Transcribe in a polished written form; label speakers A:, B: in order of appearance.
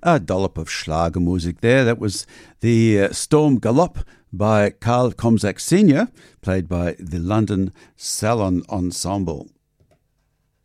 A: a dollop of Schlagermusik there. That was the Storm Galopp by Karl Komzak Sr., played by the London Salon Ensemble.